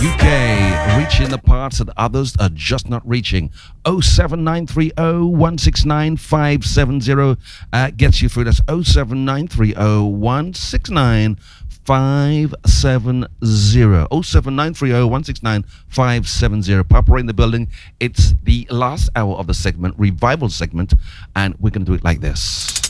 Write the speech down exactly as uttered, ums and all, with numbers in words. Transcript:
U K, reaching the parts that others are just not reaching. oh seven nine three oh, one six nine, five seven zero uh, gets you through. That's oh seven nine three oh, one six nine, five seven zero. oh seven nine three oh, one six nine, five seven zero. Papa in the building. It's the last hour of the segment, revival segment, and we're going to do it like this.